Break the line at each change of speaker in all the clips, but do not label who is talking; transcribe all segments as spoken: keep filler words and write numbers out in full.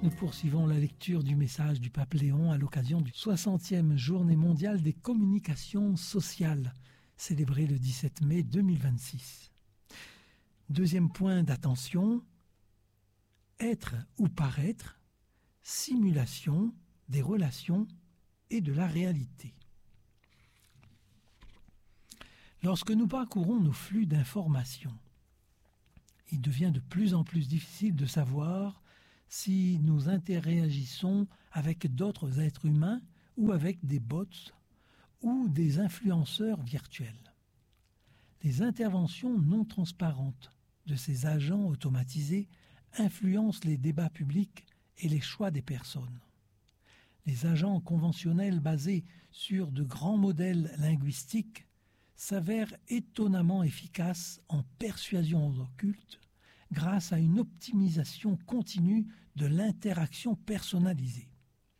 Nous poursuivons la lecture du message du pape Léon à l'occasion du soixantième Journée mondiale des communications sociales, célébrée le dix-sept mai deux mille vingt-six. Deuxième point d'attention, être ou paraître, simulation des relations et de la réalité. Lorsque nous parcourons nos flux d'informations, il devient de plus en plus difficile de savoir si nous interagissons avec d'autres êtres humains ou avec des bots ou des influenceurs virtuels. Les interventions non transparentes de ces agents automatisés influencent les débats publics et les choix des personnes. Les agents conventionnels basés sur de grands modèles linguistiques s'avèrent étonnamment efficaces en persuasion occulte grâce à une optimisation continue de l'interaction personnalisée.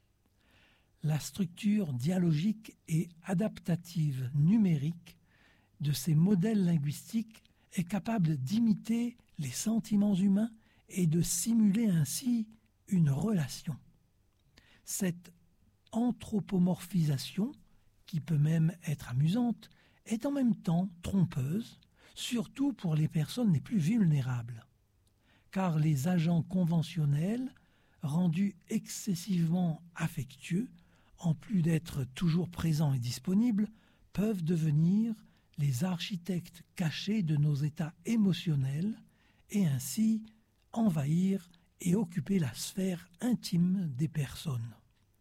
La structure dialogique et adaptative numérique de ces modèles linguistiques est capable d'imiter les sentiments humains et de simuler ainsi une relation. Cette anthropomorphisation, qui peut même être amusante, est en même temps trompeuse, surtout pour les personnes les plus vulnérables. Car les agents conventionnels, rendus excessivement affectueux, en plus d'être toujours présents et disponibles, peuvent devenir les architectes cachés de nos états émotionnels et ainsi envahir et occuper la sphère intime des personnes.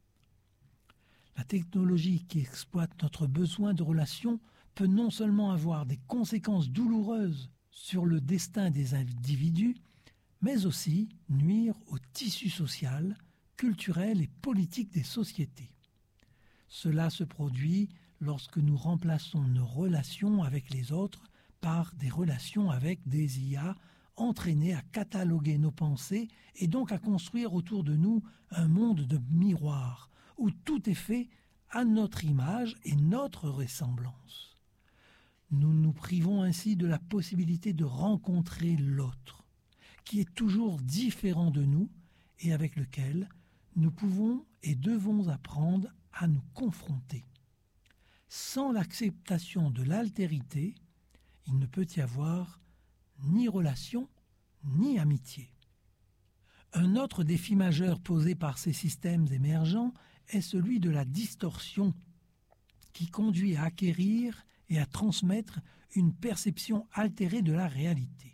La technologie qui exploite notre besoin de relation peut non seulement avoir des conséquences douloureuses sur le destin des individus, mais aussi nuire au tissu social, culturel et politique des sociétés. Cela se produit lorsque nous remplaçons nos relations avec les autres par des relations avec des I A entraînées à cataloguer nos pensées et donc à construire autour de nous un monde de miroirs où tout est fait à notre image et notre ressemblance. Nous nous privons ainsi de la possibilité de rencontrer l'autre, qui est toujours différent de nous et avec lequel nous pouvons et devons apprendre à nous confronter. Sans l'acceptation de l'altérité, il ne peut y avoir ni relation ni amitié. Un autre défi majeur posé par ces systèmes émergents est celui de la distorsion, qui conduit à acquérir et à transmettre une perception altérée de la réalité.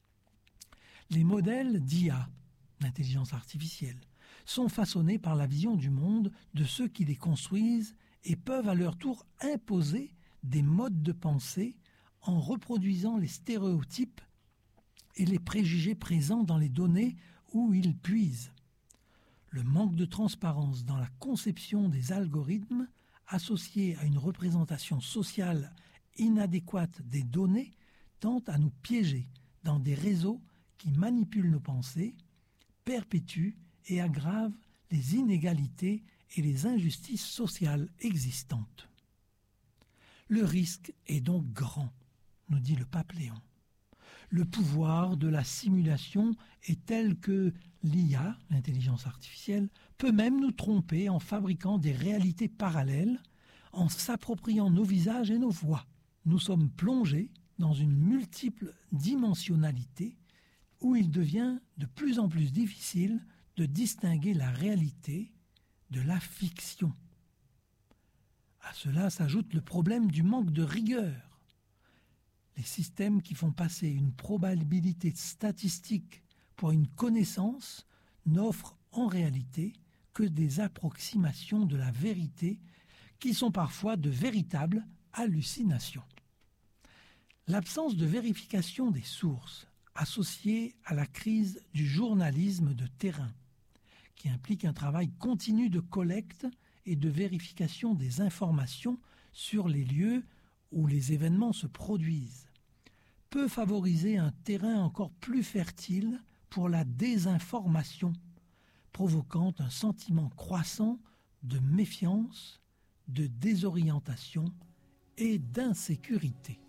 Les modèles d'I A, d'intelligence artificielle, sont façonnés par la vision du monde de ceux qui les construisent et peuvent à leur tour imposer des modes de pensée en reproduisant les stéréotypes et les préjugés présents dans les données où ils puisent. Le manque de transparence dans la conception des algorithmes associé à une représentation sociale inadéquate des données tend à nous piéger dans des réseaux qui manipulent nos pensées, perpétuent et aggravent les inégalités et les injustices sociales existantes. Le risque est donc grand, nous dit le pape Léon. Le pouvoir de la simulation est tel que l'I A, l'intelligence artificielle, peut même nous tromper en fabriquant des réalités parallèles, en s'appropriant nos visages et nos voix. Nous sommes plongés dans une multiple dimensionnalité où il devient de plus en plus difficile de distinguer la réalité de la fiction. À cela s'ajoute le problème du manque de rigueur. Les systèmes qui font passer une probabilité statistique pour une connaissance n'offrent en réalité que des approximations de la vérité qui sont parfois de véritables hallucinations. L'absence de vérification des sources associée à la crise du journalisme de terrain, qui implique un travail continu de collecte et de vérification des informations sur les lieux où les événements se produisent, peut favoriser un terrain encore plus fertile pour la désinformation, provoquant un sentiment croissant de méfiance, de désorientation et d'insécurité.